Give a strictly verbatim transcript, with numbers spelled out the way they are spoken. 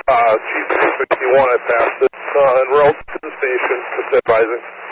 Uh, G three fifty-one, I passed it. Uh, en route to the station, just advising.